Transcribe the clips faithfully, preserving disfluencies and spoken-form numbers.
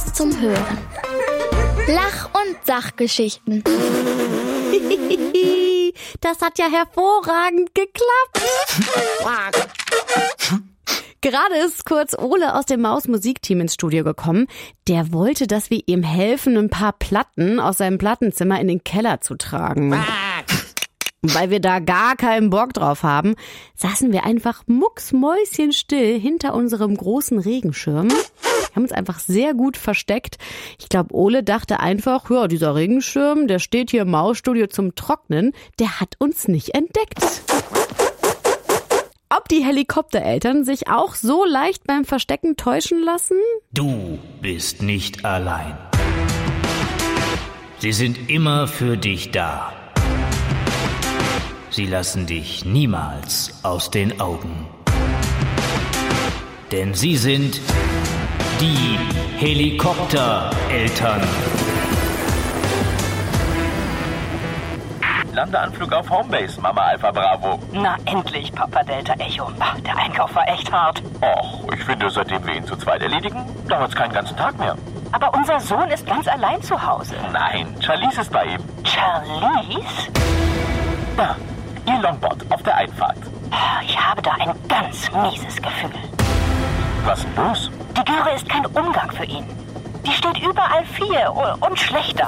was zum Hören. Lach- und Sachgeschichten. Das hat ja hervorragend geklappt. Gerade ist kurz Ole aus dem Maus-Musikteam ins Studio gekommen. Der wollte, dass wir ihm helfen, ein paar Platten aus seinem Plattenzimmer in den Keller zu tragen. Weil wir da gar keinen Bock drauf haben, saßen wir einfach mucksmäuschenstill hinter unserem großen Regenschirm. Wir haben uns einfach sehr gut versteckt. Ich glaube, Ole dachte einfach, ja, dieser Regenschirm, der steht hier im Mausstudio zum Trocknen, der hat uns nicht entdeckt. Ob die Helikoptereltern sich auch so leicht beim Verstecken täuschen lassen? Du bist nicht allein. Sie sind immer für dich da. Sie lassen dich niemals aus den Augen. Denn sie sind die Helikoptereltern. Landeanflug auf Homebase, Mama Alpha Bravo. Na endlich, Papa Delta Echo. Ach, der Einkauf war echt hart. Och, ich finde, seitdem wir ihn zu zweit erledigen, dauert es keinen ganzen Tag mehr. Aber unser Sohn ist ganz allein zu Hause. Nein, Charlize ist bei ihm. Charlize? Da, ihr Longboard auf der Einfahrt. Ich habe da ein ganz mieses Gefühl. Was denn los? Die Göre ist kein Umgang für ihn. Die steht überall vier und schlechter.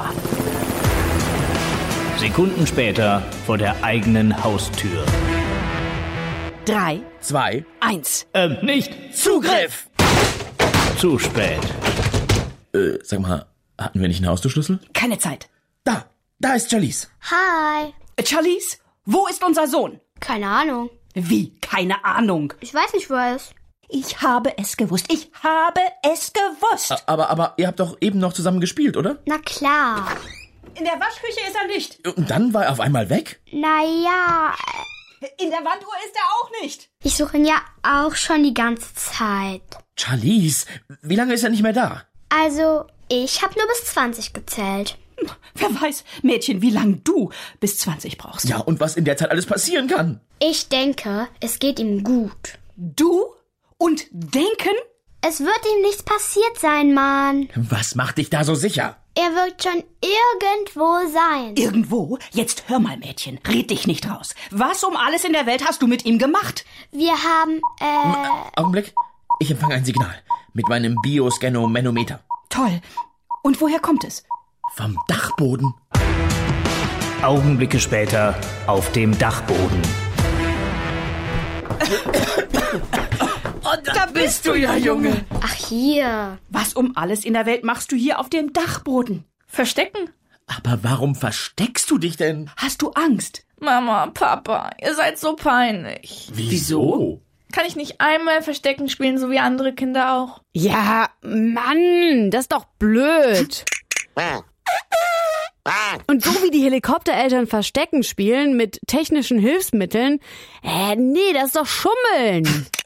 Sekunden später vor der eigenen Haustür. Drei, Zwei. eins. Ähm, nicht. Zugriff! Zu spät. Äh, sag mal, hatten wir nicht einen Haustürschlüssel? Keine Zeit. Da, da ist Charlize. Hi. Äh, Charlize, wo ist unser Sohn? Keine Ahnung. Wie? Keine Ahnung. Ich weiß nicht, wo er ist. Ich habe es gewusst. Ich habe es gewusst. Aber, aber ihr habt doch eben noch zusammen gespielt, oder? Na klar. In der Waschküche ist er nicht. Und dann war er auf einmal weg? Naja, In der Wanduhr ist er auch nicht. ich suche ihn ja auch schon die ganze Zeit. Charlize, wie lange ist er nicht mehr da? Also, ich habe nur bis zwanzig gezählt. Wer weiß, Mädchen, wie lang du bis zwanzig brauchst. Ja, und was in der Zeit alles passieren kann. Ich denke, es geht ihm gut. Du und denken? Es wird ihm nichts passiert sein, Mann. Was macht dich da so sicher? Er wird schon irgendwo sein. Irgendwo? Jetzt hör mal, Mädchen, red dich nicht raus. Was um alles in der Welt hast du mit ihm gemacht? Wir haben, äh... Augenblick, ich empfange ein Signal. Mit meinem Bioscanomanometer. Toll. Und woher kommt es? Vom Dachboden. Augenblicke später auf dem Dachboden. Da bist du ja, Junge. Ach, hier. Was um alles in der Welt machst du hier auf dem Dachboden? Verstecken? Aber warum versteckst du dich denn? Hast du Angst? Mama, Papa, ihr seid so peinlich. Wieso? Kann ich nicht einmal Verstecken spielen, so wie andere Kinder auch? Ja, Mann, das ist doch blöd. Und so wie die Helikoptereltern Verstecken spielen mit technischen Hilfsmitteln, äh, nee, das ist doch Schummeln.